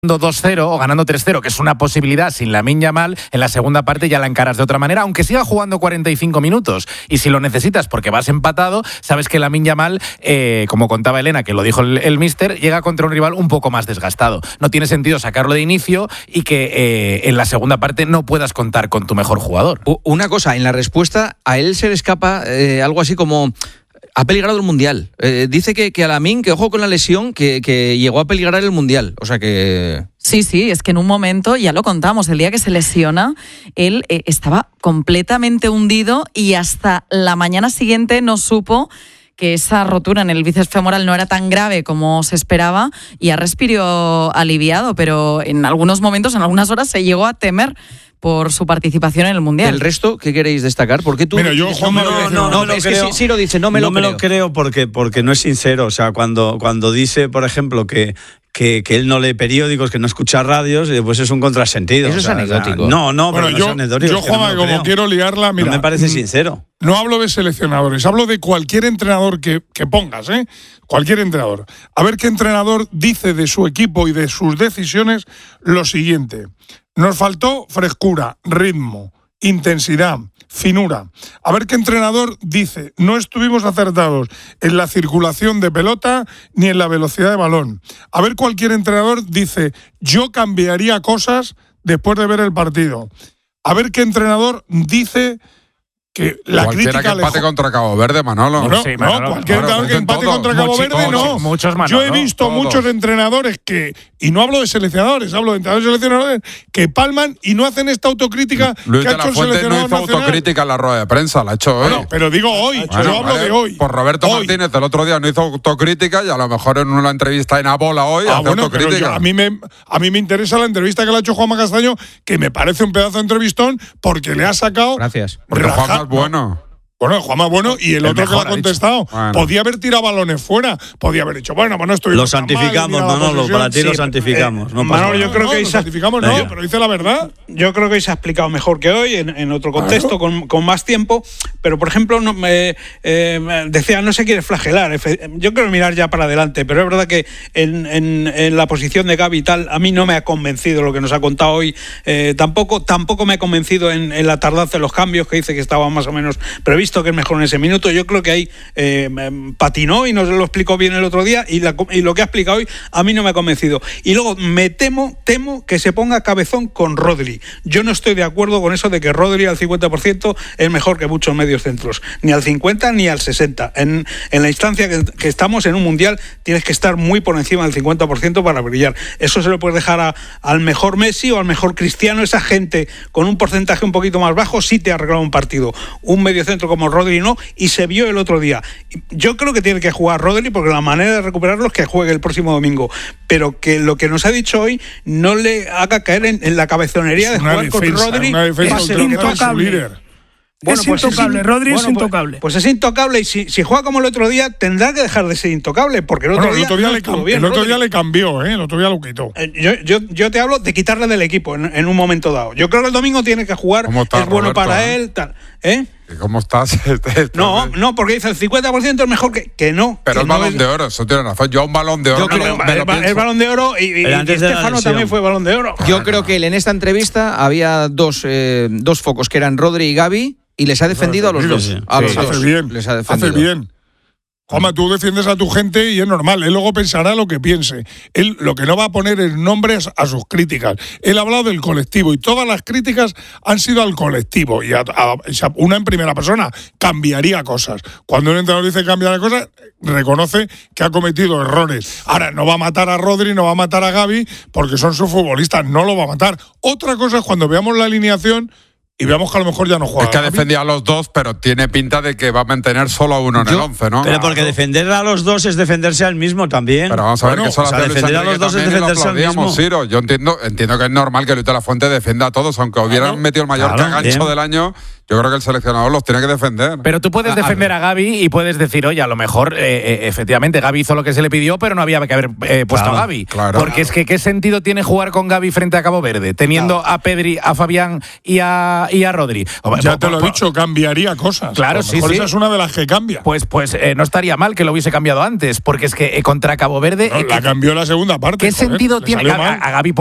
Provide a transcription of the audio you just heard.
2-0 o ganando 3-0, que es una posibilidad sin Lamine Yamal, en la segunda parte ya la encaras de otra manera, aunque siga jugando 45 minutos. Y si lo necesitas porque vas empatado, sabes que Lamine Yamal, como contaba Elena, que lo dijo el míster, llega contra un rival un poco más desgastado. No tiene sentido sacarlo de inicio y que en la segunda parte no puedas contar con tu mejor jugador. Una cosa, en la respuesta a él se le escapa algo así como... Ha peligrado el Mundial. Dice que a Lamine, que ojo con la lesión, que llegó a peligrar el Mundial. O sea que... Sí, es que en un momento, ya lo contamos, el día que se lesiona, él estaba completamente hundido y hasta la mañana siguiente no supo que esa rotura en el bíceps femoral no era tan grave como se esperaba y ha respirado aliviado, pero en algunos momentos, en algunas horas, se llegó a temer por su participación en el Mundial. ¿El resto qué queréis destacar? ¿Por qué tú? Mira, yo, Juan, no, es que sí lo dice, no me lo creo porque no es sincero. O sea, cuando dice, por ejemplo, que él no lee periódicos, que no escucha radios, pues es un contrasentido. Eso es anecdótico. No, pero no es anecdótico. Yo, Juan, como quiero liarla, mira... No me parece sincero. No hablo de seleccionadores, hablo de cualquier entrenador que pongas, cualquier entrenador. A ver qué entrenador dice de su equipo y de sus decisiones lo siguiente. Nos faltó frescura, ritmo, intensidad, finura. A ver qué entrenador dice, no estuvimos acertados en la circulación de pelota ni en la velocidad de balón. A ver cualquier entrenador dice, yo cambiaría cosas después de ver el partido. A ver qué entrenador dice que la cualquiera crítica que empate contra Cabo Verde, Manolo. No, cualquier entrenador que empate contra Cabo Verde, no. Muchos, Manolo, yo he visto muchos entrenadores y no hablo de seleccionadores, hablo de entrenadores y seleccionadores que palman y no hacen esta autocrítica Luis que ha de hecho la el Fuente seleccionador no hizo nacional. autocrítica en la rueda de prensa, la ha hecho hoy. Bueno, pero digo hoy, yo hablo de hoy. Pues Roberto Martínez el otro día no hizo autocrítica y a lo mejor en una entrevista en Abola hoy hace autocrítica. A mí me interesa la entrevista que le ha hecho Juanma Castaño, que me parece un pedazo de entrevistón porque le ha sacado... Gracias. Porque Juanma es bueno. Bueno, Juanma bueno y el otro mejor, que le ha contestado. Bueno. Podía haber tirado balones fuera, podía haber dicho, bueno, no estoy... Lo santificamos, Manolo, para ti lo santificamos. No Manolo, yo creo que... Lo santificamos no, pero dice la verdad. Yo creo que hoy se ha explicado mejor que hoy, en otro contexto, con más tiempo, pero por ejemplo, decía, no se quiere flagelar. Yo quiero mirar ya para adelante, pero es verdad que en la posición de Gavi y tal, a mí no me ha convencido lo que nos ha contado hoy. Tampoco me ha convencido en la tardanza de los cambios, que dice que estaba más o menos previsto, que es mejor en ese minuto. Yo creo que ahí patinó y nos lo explicó bien el otro día y lo que ha explicado hoy a mí no me ha convencido. Y luego me temo que se ponga cabezón con Rodri. Yo no estoy de acuerdo con eso de que Rodri al 50% es mejor que muchos medios centros, ni al 50 ni al 60. En la instancia que estamos en un mundial tienes que estar muy por encima del 50% para brillar. Eso se lo puedes dejar al mejor Messi o al mejor Cristiano. Esa gente con un porcentaje un poquito más bajo sí te ha arreglado un partido. Un medio centro como Rodri no, y se vio el otro día. Yo creo que tiene que jugar Rodri porque la manera de recuperarlo es que juegue el próximo domingo, pero que lo que nos ha dicho hoy no le haga caer en la cabezonería de jugar con Rodri. Es intocable. Bueno, es intocable, Rodri es intocable. Pues es intocable y si juega como el otro día tendrá que dejar de ser intocable porque el otro día le cambió, el otro día lo quitó. Yo te hablo de quitarle del equipo en un momento dado. Yo creo que el domingo tiene que jugar, es bueno Roberto, para él, tal. ¿Cómo estás? No, porque dice el 50% es mejor que no. Pero que el no Balón de Oro, eso tiene razón. Yo un Balón de Oro el Balón de Oro y Estefano también fue Balón de Oro. Yo creo que él en esta entrevista había dos focos que eran Rodri y Gavi y les ha defendido a los dos. Hace bien. Juanma, tú defiendes a tu gente y es normal. Él luego pensará lo que piense. Él lo que no va a poner es nombres a sus críticas. Él ha hablado del colectivo y todas las críticas han sido al colectivo. Y una en primera persona cambiaría cosas. Cuando un entrenador dice cambiar cosas, reconoce que ha cometido errores. Ahora, no va a matar a Rodri, no va a matar a Gavi porque son sus futbolistas. No lo va a matar. Otra cosa es cuando veamos la alineación y veamos que a lo mejor ya no juega. Es que ha defendido a los dos, pero tiene pinta de que va a mantener solo a uno en el 11, ¿no? Pero porque defender a los dos es defenderse al mismo también. Pero vamos a ver que eso defender a los dos es defenderse al mismo. Ciro. Yo entiendo que es normal que Luis de la Fuente defienda a todos, aunque hubieran metido el mayor cagancho del año yo creo que el seleccionador los tiene que defender. Pero tú puedes defender a Gavi y puedes decir, oye, a lo mejor efectivamente Gavi hizo lo que se le pidió, pero no había que haber puesto a Gavi. Claro. Porque es que ¿qué sentido tiene jugar con Gavi frente a Cabo Verde, teniendo a Pedri, a Fabián y a Rodri? Ya te lo he dicho, cambiaría cosas. Claro, sí. Esa es una de las que cambia. Pues no estaría mal que lo hubiese cambiado antes, porque es que contra Cabo Verde... la cambió la segunda parte. ¿Qué sentido tiene? A Gavi